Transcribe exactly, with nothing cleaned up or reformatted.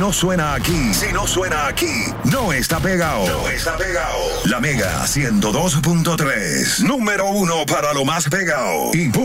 no suena aquí, si no suena aquí, no está pegado. No está pegado. La Mega ciento dos punto tres, número uno para lo más pegado. Y